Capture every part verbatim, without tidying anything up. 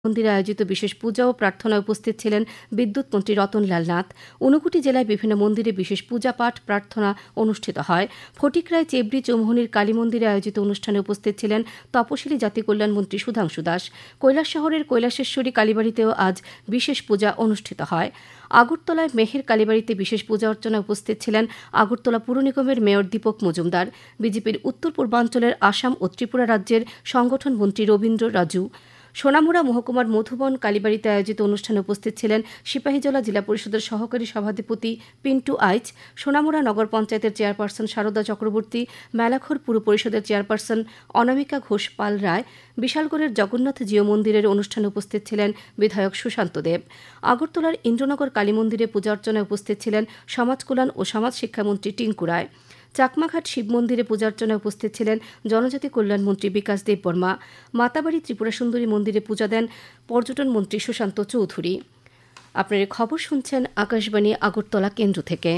মন্দিরে আয়োজিত বিশেষ পূজা ও প্রার্থনায় উপস্থিত ছিলেন বিদ্যুৎ মন্ত্রী রতনলাল নাথ। ঊনকোটি জেলায় বিভিন্ন মন্দিরে বিশেষ পূজা পাঠ প্রার্থনা অনুষ্ঠিত হয়। ফটিকরায় চেবড়ি চৌমুহনীর কালী মন্দিরে আয়োজিত অনুষ্ঠানে উপস্থিত ছিলেন তপশিলি জাতি কল্যাণ মন্ত্রী সুধাংশু দাস। কৈলাস শহরের কৈলাসেশ্বরী কালীবাড়িতেও আজ বিশেষ পূজা অনুষ্ঠিত হয়। আগরতলায় মেহের কালীবাড়িতে বিশেষ পূজা অর্চনায় উপস্থিত ছিলেন আগরতলা পুর নিগমের মেয়র দীপক মজুমদার। বিজেপির উত্তর পূর্বাঞ্চলের আসাম ও ত্রিপুরা রাজ্যের সংগঠন মন্ত্রী রবীন্দ্র রাজু। সোনামুড়া মহকুমার মধুবন কালীবাড়িতে আয়োজিত অনুষ্ঠানে উপস্থিত ছিলেন সিপাহীজলা জেলা পরিষদের সহকারী সভাধিপতি পিন্টু আইচ, সোনামুড়া নগর পঞ্চায়েতের চেয়ারপারসন শারদা চক্রবর্তী, মেলাঘর পুর পরিষদের চেয়ারপারসন অনামিকা ঘোষ পাল রায়। বিশালগড়ের জগন্নাথ জিও মন্দিরের অনুষ্ঠানে উপস্থিত ছিলেন বিধায়ক সুশান্ত দেব। আগরতলার ইন্দ্রনগর কালী মন্দিরে পূজা অর্চনায় উপস্থিত ছিলেন সমাজ কল্যাণ ও সমাজ শিক্ষামন্ত্রী টিঙ্কু রায়। চাকমাঘাট শিব মন্দিরে পূজার্চনায় উপস্থিত ছিলেন জনজাতি কল্যাণ মন্ত্রী বিকাশ দেববর্মা। মাতাবাড়ি ত্রিপুরা সুন্দরী মন্দিরে পূজা দেন পর্যটন মন্ত্রী সুশান্ত চৌধুরী। আপনারা খবর শুনছেন আকাশবাণী আগরতলা কেন্দ্র থেকে।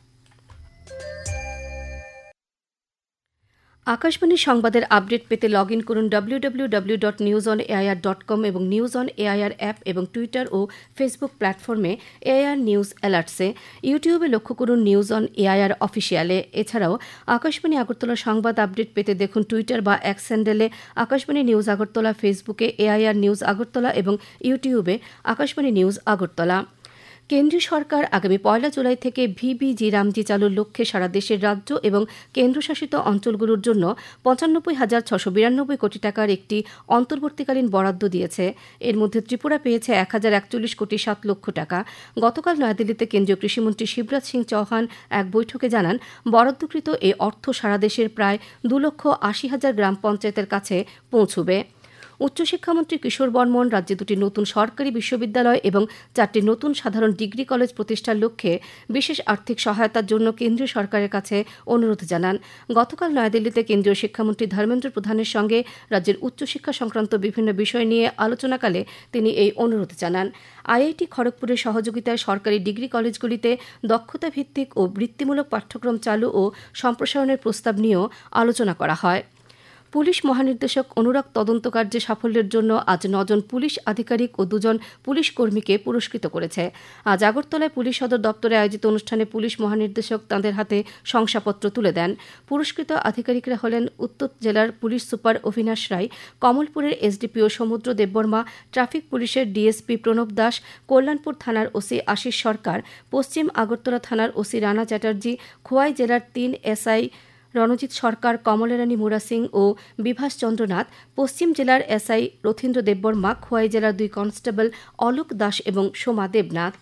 আকাশবাণীর সংবাদের আপডেট পেতে লগ ইন করুন W W W dot news on AIR dot com এবং নিউজ অন এআইআর অ্যাপ এবং টুইটার ও ফেসবুক প্ল্যাটফর্মে এআইআর নিউজ অ্যালার্টসে। ইউটিউবে লক্ষ্য করুন নিউজ অন এআইআর অফিসিয়ালে। এছাড়াও আকাশবাণী আগরতলা সংবাদ আপডেট পেতে দেখুন টুইটার বা এক্স হ্যান্ডেলে আকাশবাণী নিউজ আগরতলা, ফেসবুকে এআইআর নিউজ আগরতলা এবং ইউটিউবে আকাশবাণী নিউজ আগরতলা। কেন্দ্রীয় সরকার আগামী পয়লা জুলাই থেকে ভিবিজি রামজি চালুর লক্ষ্যে সারা দেশের রাজ্য এবং কেন্দ্রশাসিত অঞ্চলগুলোর জন্য পঁচানব্বই হাজার ছশো বিরানব্বই কোটি টাকার একটি অন্তর্বর্তীকালীন বরাদ্দ দিয়েছে। এর মধ্যে ত্রিপুরা পেয়েছে এক হাজার একচল্লিশ কোটি সাত লক্ষ টাকা। গতকাল নয়াদিল্লিতে কেন্দ্রীয় কৃষিমন্ত্রী শিবরাজ সিং চৌহান এক বৈঠকে জানান, বরাদ্দকৃত এই অর্থ সারা দেশের প্রায় দু লক্ষ আশি হাজার গ্রাম পঞ্চায়েতের কাছে পৌঁছবে। উচ্চশিক্ষামন্ত্রী কিশোর বর্মন রাজ্যে দুটি নতুন সরকারি বিশ্ববিদ্যালয় এবং চারটি নতুন সাধারণ ডিগ্রি কলেজ প্রতিষ্ঠার লক্ষ্যে বিশেষ আর্থিক সহায়তার জন্য কেন্দ্রীয় সরকারের কাছে অনুরোধ জানান। গতকাল নয়াদিল্লিতে কেন্দ্রীয় শিক্ষামন্ত্রী ধর্মেন্দ্র প্রধানের সঙ্গে রাজ্যের উচ্চশিক্ষা সংক্রান্ত বিভিন্ন বিষয় নিয়ে আলোচনাকালে তিনি এই অনুরোধ জানান। আইআইটি খড়গপুরের সহযোগিতায় সরকারি ডিগ্রি কলেজগুলিতে দক্ষতা ভিত্তিক ও বৃত্তিমূলক পাঠ্যক্রম চালু ও সম্প্রসারণের প্রস্তাব নিয়েও আলোচনা করা হয়। পুলিশ মহানির্দেশক অনুরাগ তদন্ত কার্যে সাফল্যের জন্য আজ নজন পুলিশ আধিকারিক ও দুজন পুলিশ কর্মীকে পুরস্কৃত করেছে। আজ আগরতলায় পুলিশ সদর দপ্তরে আয়োজিত অনুষ্ঠানে পুলিশ মহানির্দেশক তাঁদের হাতে শংসাপত্র তুলে দেন। পুরস্কৃত আধিকারিকরা হলেন উত্তর জেলার পুলিশ সুপার অভিনাশ রায়, কমলপুরের এসডিপিও সমুদ্র দেববর্মা, ট্রাফিক পুলিশের ডিএসপি প্রণব দাস, কল্যাণপুর থানার ওসি আশিস সরকার, পশ্চিম আগরতলা থানার ওসি রানা চ্যাটার্জি, খোয়াই জেলার তিন এসআই রণজিৎ সরকার, কমলারানী মুরা সিং ও বিভাস চন্দ্রনাথ, পশ্চিম জেলার এসআই রথীন্দ্র দেববর্মা, খোয়াই জেলার দুই কনস্টেবল অলোক দাস এবং সোমা দেবনাথ।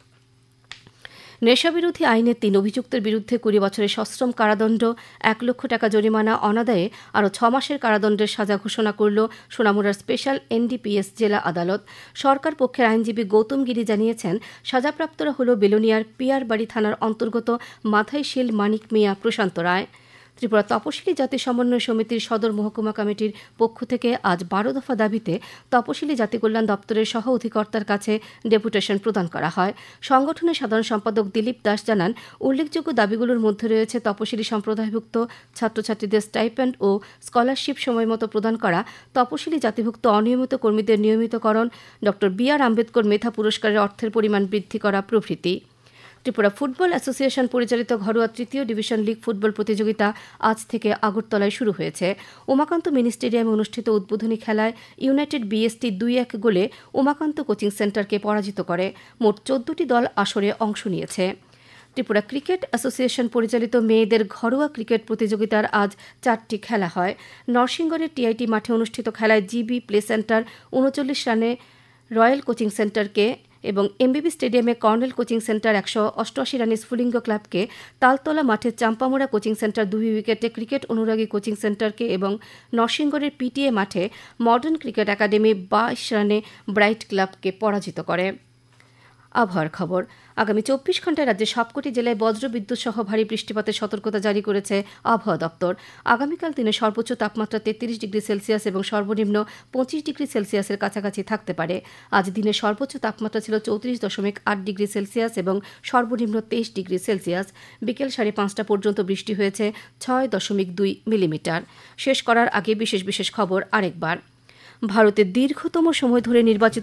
নেশাবিরোধী আইনের তিন অভিযুক্তের বিরুদ্ধে কুড়ি বছরের সশ্রম কারাদণ্ড, এক লক্ষ টাকা জরিমানা অনাদায়ে আরও ছ মাসের কারাদণ্ডের সাজা ঘোষণা করল সোনামুড়ার স্পেশাল এনডিপিএস জেলা আদালত। সরকার পক্ষের আইনজীবী গৌতম গিরি জানিয়েছেন, সাজাপ্রাপ্তরা হল বেলোনিয়ার পিয়ারবাড়ি থানার অন্তর্গত মাথাইশিল মানিক মিয়া, প্রশান্ত রায়। ত্রিপুরা তপশিলি জাতি সমন্বয় সমিতির সদর মহকুমা কমিটির পক্ষ থেকে আজ বারো দফা দাবিতে তপশিলি জাতি কল্যাণ দপ্তরের সহ অধিকর্তার কাছে ডেপুটেশন প্রদান করা হয়। সংগঠনের সাধারণ সম্পাদক দিলীপ দাস জানান, উল্লেখযোগ্য দাবিগুলোর মধ্যে রয়েছে তপশিলি সম্প্রদায়ভুক্ত ছাত্রছাত্রীদের স্টাইপেন্ড ও স্কলারশিপ সময়মতো প্রদান করা, তপশিলি জাতিভুক্ত অনিয়মিত কর্মীদের নিয়মিতকরণ, ড বি আর আম্বেদকর মেধা পুরস্কারের অর্থের পরিমাণ বৃদ্ধি করা প্রভৃতি। ত্রিপুরা ফুটবল অ্যাসোসিয়েশন পরিচালিত ঘরোয়া তৃতীয় ডিভিশন লীগ ফুটবল প্রতিযোগিতা আজ থেকে আগরতলায় শুরু হয়েছে। উমাকান্ত মিনি স্টেডিয়ামে অনুষ্ঠিত উদ্বোধনী খেলায় ইউনাইটেড বিএসটি দুই এক গোলে উমাকান্ত কোচিং সেন্টারকে পরাজিত করে। মোট চোদ্দটি দল আসরে অংশ নিয়েছে। ত্রিপুরা ক্রিকেট অ্যাসোসিয়েশন পরিচালিত মেয়েদের ঘরোয়া ক্রিকেট প্রতিযোগিতার আজ চারটি খেলা হয়। নরসিংগড়ের টিআইটি মাঠে অনুষ্ঠিত খেলায় জিবি প্লে সেন্টার উনচল্লিশ রানে রয়্যাল কোচিং সেন্টারকে এবং এমবিবি স্টেডিয়ামে কর্নেল কোচিং সেন্টার একশো অষ্টআশি রানে স্ফুলিঙ্গ ক্লাবকে, তালতলা মাঠে চাম্পামোড়া কোচিং সেন্টার দুই উইকেটে ক্রিকেট অনুরাগী কোচিং সেন্টারকে এবং নরসিংগড়ের পিটিএ মাঠে মডার্ন ক্রিকেট একাডেমি বাইশ রানে ব্রাইট ক্লাবকে পরাজিত করে। আবহাওয়ার খবর। আগামী চব্বিশ ঘন্টায় রাজ্যের সবকটি জেলায় বজ্রবিদ্যুৎ সহ ভারী বৃষ্টিপাতের সতর্কতা জারি করেছে আবহাওয়া দপ্তর। আগামীকাল দিনে সর্বোচ্চ তাপমাত্রা তেত্রিশ ডিগ্রি সেলসিয়াস এবং সর্বনিম্ন পঁচিশ ডিগ্রি সেলসিয়াসের কাছাকাছি থাকতে পারে। আজ দিনের সর্বোচ্চ তাপমাত্রা ছিল চৌত্রিশ দশমিক আট ডিগ্রি সেলসিয়াস এবং সর্বনিম্ন তেইশ ডিগ্রি সেলসিয়াস। বিকেল সাড়ে পাঁচটা পর্যন্ত বৃষ্টি হয়েছে ছয় দশমিক দুই মিলিমিটার। শেষ করার আগে বিশেষ বিশেষ খবর আরেকবার। ভারতের দীর্ঘতম সময় ধরে নির্বাচিত